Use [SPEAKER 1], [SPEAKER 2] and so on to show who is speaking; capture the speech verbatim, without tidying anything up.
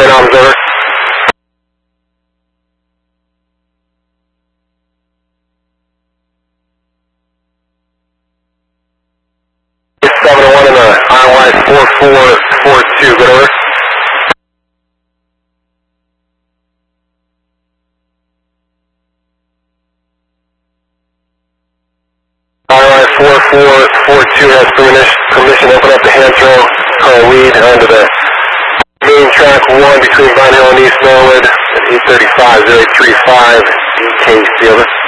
[SPEAKER 1] Arms, over. seven oh one in the I Y four four four two, good over. I Y four four four two has permission, permission to open up the hand throw, car lead onto the main track one between Vine Hill and East Norwood at eight thirty-five, zero eight three five, E K C, over.